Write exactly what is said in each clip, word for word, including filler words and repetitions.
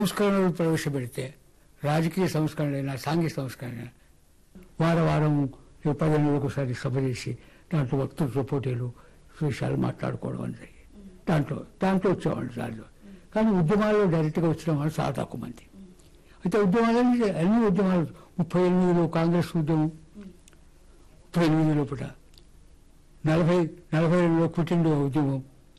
సంస్కరణలు ప్రవేశపెడితే రాజకీయ సంస్కరణలైనా సాంఘిక సంస్కరణ వారం వారం పదిహేను రోజులకు ఒకసారి సభ చేసి దాంట్లో వక్తృత్వ పోటీలు విషయాలు మాట్లాడుకోవడం అని జరిగి దాంట్లో దాంట్లో వచ్చేవాళ్ళు దాంట్లో కానీ ఉద్యమాల్లో డైరెక్ట్గా వచ్చిన వాళ్ళు చాలా తక్కువ మంది. అయితే ఉద్యమాలని అన్ని ఉద్యమాలు ముప్పై ఎనిమిదిలో కాంగ్రెస్ ఉద్యమం, ముప్పై ఎనిమిది లోపల నలభై నలభై రెండులో క్విట్ ఇండియా ఉద్యమం,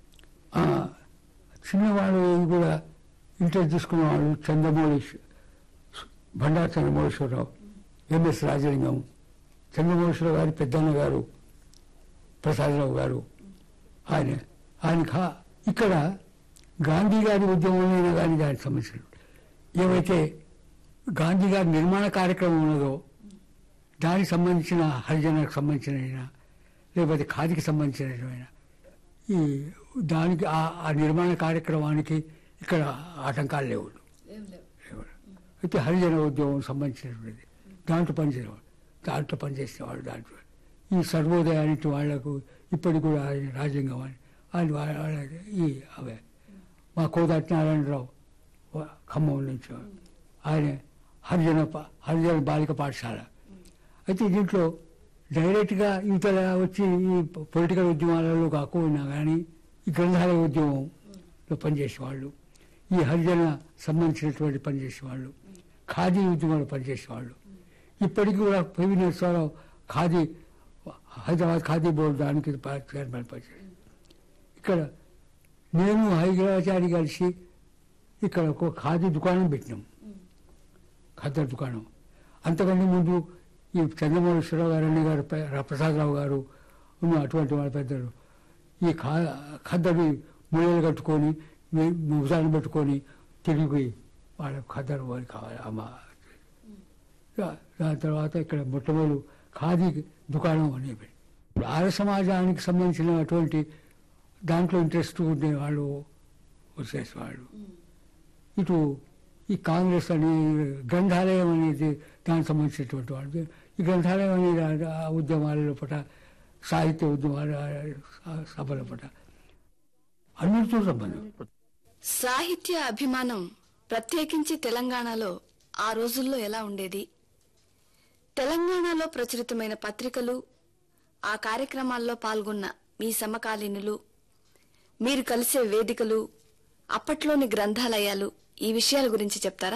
చిన్నవాళ్ళు కూడా ఇంట్రెస్ట్ తీసుకున్న వాళ్ళు చంద్రమౌళి, బండారు చంద్రమౌళేశ్వరరావు, ఎంఎస్ రాజలింగం, చంద్రమౌళేశ్వరరావు గారి పెద్దన్న గారు, ప్రసాదరావు గారు, ఆయన ఆయన కా ఇక్కడ గాంధీ గారి ఉద్యమంలో కానీ దానికి సంబంధించిన ఏవైతే గాంధీ గారి నిర్మాణ కార్యక్రమం ఉన్నదో దానికి సంబంధించిన హరిజనకు సంబంధించిన లేకపోతే ఖాదీకి సంబంధించినటువంటి ఈ దానికి ఆ నిర్మాణ కార్యక్రమానికి ఇక్కడ ఆటంకాలు లేవు. అయితే హరిజన ఉద్యోగం సంబంధించినటువంటిది దాంట్లో పనిచేసేవాడు, దాంట్లో పనిచేసేవాడు. దాంట్లో ఈ సర్వోదయానికి వాళ్లకు ఇప్పటికి కూడా ఆయన రాజ్యాంగం అని ఆయన వాళ్ళ ఈ అవే మా కోదాటి నారాయణరావు ఖమ్మం నుంచి ఆయన హరిజన హరిజన బాలిక పాఠశాల. అయితే దీంట్లో డైరెక్ట్గా ఇతర వచ్చి ఈ పొలిటికల్ ఉద్యమాలలో కాకుండా కానీ ఈ గ్రంథాలయ ఉద్యమంలో పనిచేసేవాళ్ళు, ఈ హరిజన సంబంధించినటువంటి పనిచేసేవాళ్ళు, ఖాదీ ఉద్యమంలో పనిచేసేవాళ్ళు. ఇప్పటికీ కూడా పివి నరసింహారావు ఖాదీ హైదరాబాద్ ఖాదీ బోర్డు దానికి చైర్మన్ పనిచేశారు. ఇక్కడ నేను హైదరాబాద్ కలిసి ఇక్కడ ఒక ఖాదీ దుకాణం పెట్టినాం, ఖద్దరు దుకాణం. అంతకంటే ముందు ఈ చంద్రమౌళేశ్వరరావు గారు, అన్న గారు, ప్రసాదరావు గారు ఉన్న అటువంటి వాళ్ళ పెద్దలు ఈ ఖా ఖద్దరు మూలలు కట్టుకొని ముసాలను పెట్టుకొని తిరిగి వాళ్ళ ఖద్దరు వారికి కావాలి అమ్మ. దాని తర్వాత ఇక్కడ మొట్టమొదటి ఖాదీ దుకాణం అనేవి. ఇప్పుడు ఆర్య సమాజానికి సంబంధించిన అటువంటి దాంట్లో ఇంట్రెస్ట్ ఉండే వాళ్ళు వచ్చేసేవాళ్ళు. ఇటు ఈ కాంగ్రెస్ అని గ్రంథాలయం అనేది దానికి సంబంధించినటువంటి వాళ్ళు, ఈ గ్రంథాలయం అనేది ఆ ఉద్యమాల పట సాహిత్య ఉద్యమాల సభల పట అన్నిటితో సంబంధం. సాహిత్య అభిమానం ప్రత్యేకించి తెలంగాణలో ఆ రోజుల్లో ఎలా ఉండేది? తెలంగాణలో ప్రచురితమైన పత్రికలు, ఆ కార్యక్రమాల్లో పాల్గొన్న మీ సమకాలీనులు, మీరు కలిసే వేదికలు, అప్పట్లోని గ్రంథాలయాలు, ఈ విషయాల గురించి చెప్తారా?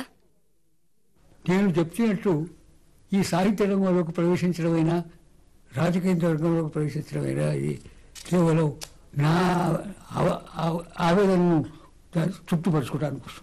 నేను చెప్తున్నట్టు ఈ సాహిత్య రంగంలోకి ప్రవేశించడమైనా రాజకీయ రంగంలోకి ప్రవేశించడమైనా ఇది కేవలం నా ఆవేదనను తృప్తిపరచుకోవడానికి కోసం.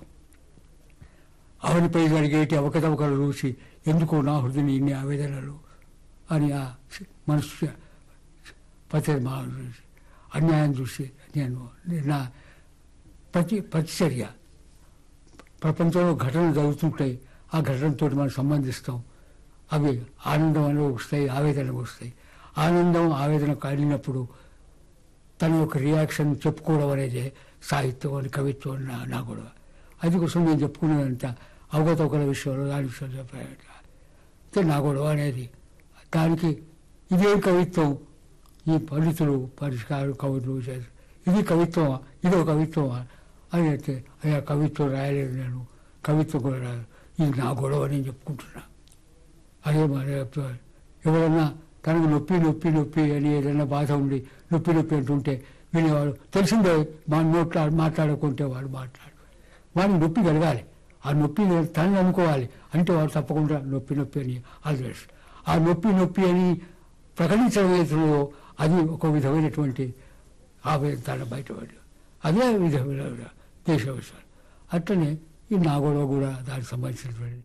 అవనిపై జరిగేటి అవకతవకలు చూసి ఎందుకో నా హృదయం ఇన్ని ఆవేదనలు అని ఆ మనసు ప్రతిమా చూసి అన్యాయం చూసి నేను నా ప్రతి ప్రతిచర్య ప్రపంచంలో ఘటనలు జరుగుతుంటాయి, ఆ ఘటనతో మనం సంబంధిస్తాం. అవి ఆనందం అని వస్తాయి, ఆవేదన వస్తాయి. ఆనందం ఆవేదన కలిగినప్పుడు తన యొక్క రియాక్షన్ చెప్పుకోవడం అనేది సాహిత్యం అని కవిత్వం నా నా గొడవ. అందుకోసం నేను చెప్పుకునేదంతా అవగతవకల విషయంలో దాని విషయంలో చెప్పాను నా గొడవ అనేది. దానికి ఇదేం కవిత్వం, ఈ పండితులు పరిష్కారం కవులు చేసి ఇది కవిత్వమా, ఇదో కవిత్వమా అని అయితే అయ్యా కవిత్వం రాయలేదు, నేను కవిత్వం కూడా రాయలేదు, ఇది నా గొడవ నేను చెప్పుకుంటున్నా. అదే మరి ఎవరన్నా తనకు నొప్పి నొప్పి నొప్పి అని ఏదైనా బాధ ఉండి నొప్పి నొప్పి అంటుంటే వినేవాడు తెలిసిందే మా నోట్లా మాట్లాడుకుంటే వాడు మాట్లాడు వాడికి నొప్పి కలగాలి, ఆ నొప్పి తనని అనుకోవాలి అంటే వాడు తప్పకుండా నొప్పి నొప్పి అని అది ఆ నొప్పి నొప్పి అని ప్రకటించడం అది ఒక విధమైనటువంటి ఆవేదన తన బయటపడి అదే విధమైన దేశ విషయాలు. అట్లనే ఈ నా గొడవ కూడా దానికి సంబంధించినటువంటి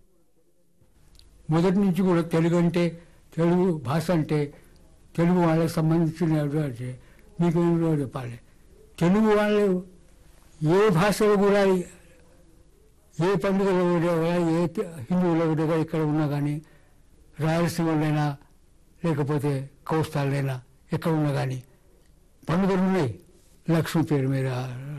మొదటి నుంచి కూడా తెలుగు అంటే తెలుగు భాష అంటే తెలుగు వాళ్ళకి సంబంధించిన అంటే మీకు చెప్పాలి. తెలుగు వాళ్ళు ఏ భాషలో కూడా ఏ పండుగలో కూడా ఏ హిందువులో కూడా ఇక్కడ ఉన్నా కానీ రాయలసీమలైనా లేకపోతే కోస్తాలైనా ఎక్కడ ఉన్నా కానీ పండుగలు ఉన్నాయి. లక్ష్మి పేరు మీద,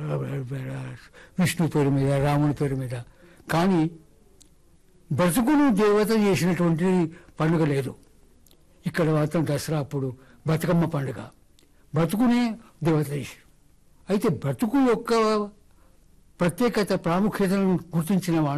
విష్ణు పేరు మీద, రాముని పేరు మీద. కానీ బ్రతుకును దేవత చేసినటువంటి పండుగ లేదు. ఇక్కడ మాత్రం దసరా అప్పుడు బతుకమ్మ పండుగ బ్రతుకునే దేవత చేసి. అయితే బ్రతుకు యొక్క ప్రత్యేకత ప్రాముఖ్యతలను గుర్తించిన వాడు